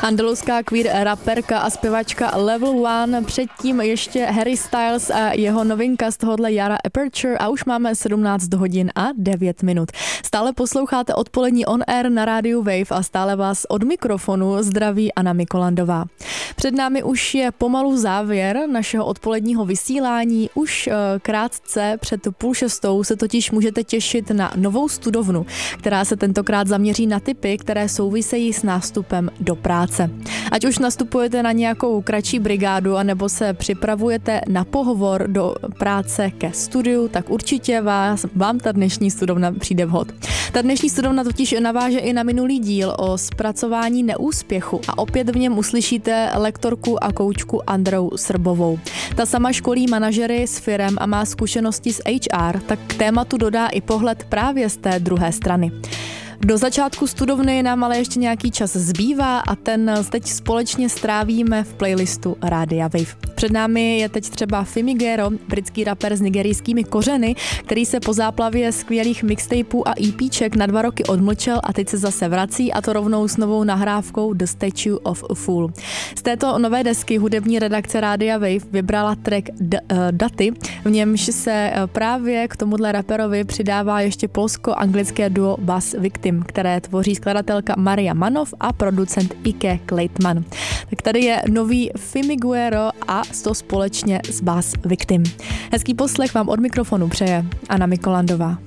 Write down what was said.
Andaluská queer raperka a zpěvačka Level One, předtím ještě Harry Styles a jeho novinka z tohohle jara Aperture a už máme 17 hodin a 9 minut. Stále posloucháte odpolední On Air na rádiu Wave a stále vás od mikrofonu zdraví Anna Mikolandová. Před námi už je pomalu závěr našeho odpoledního vysílání. Už krátce před 5:30 se totiž můžete těšit na novou studovnu, která se tentokrát zaměří na tipy, které souvisejí s nástupem do práce. Ať už nastupujete na nějakou kratší brigádu, anebo se připravujete na pohovor do práce ke studiu, tak určitě vám ta dnešní studovna přijde vhod. Ta dnešní studovna totiž naváže i na minulý díl o zpracování neúspěchu a opět v něm uslyšíte lektorku a koučku Andreu Srbovou. Ta sama školí manažery s firem a má zkušenosti s HR, tak k tématu dodá i pohled právě z té druhé strany. Do začátku studovny nám ale ještě nějaký čas zbývá a ten teď společně strávíme v playlistu Rádia Wave. Před námi je teď třeba Fimigero, britský rapper s nigerijskými kořeny, který se po záplavě skvělých mixtapeů a EPček na 2 roky odmlčel a teď se zase vrací, a to rovnou s novou nahrávkou The Statue of a Fool. Z této nové desky hudební redakce Rádia Wave vybrala track Daty, v němž se právě k tomuhle raperovi přidává ještě polsko-anglické duo Bass Victim, které tvoří skladatelka Maria Manov a producent Ike Kleitman. Tak tady je nový Fimiguero a to společně s Bass Victim. Hezký poslech vám od mikrofonu přeje Anna Mikolandová.